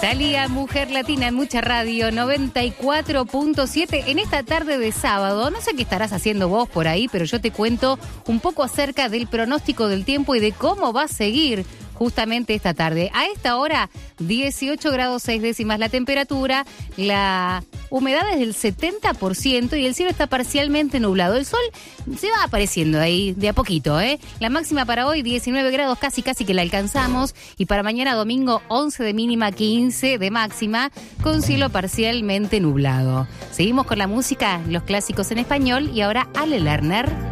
Thalía, Mujer Latina en Mucha Radio 94.7 en esta tarde de sábado. No sé qué estarás haciendo vos por ahí, pero yo te cuento un poco acerca del pronóstico del tiempo y de cómo va a seguir justamente esta tarde. A esta hora, 18 grados 6 décimas la temperatura, la humedad es del 70% y el cielo está parcialmente nublado. El sol se va apareciendo ahí de a poquito, ¿eh? La máxima para hoy, 19 grados, casi que la alcanzamos. Y para mañana domingo, 11 de mínima, 15 de máxima, con cielo parcialmente nublado. Seguimos con la música, los clásicos en español y ahora Ale Lerner.